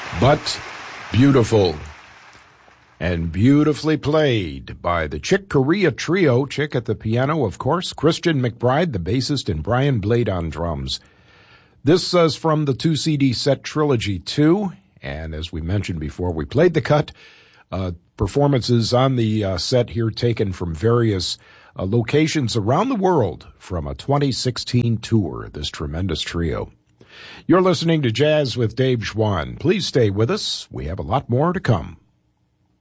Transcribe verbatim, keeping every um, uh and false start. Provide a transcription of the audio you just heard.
But beautiful. And beautifully played by the Chick Corea Trio. Chick at the piano, of course. Christian McBride, the bassist, and Brian Blade on drums. This is from the two C D set Trilogy two. And as we mentioned before, we played the cut. Uh, performances on the uh, set here taken from various uh, locations around the world from a twenty sixteen tour, this tremendous trio. You're listening to Jazz with Dave Schwann. Please stay with us. We have a lot more to come.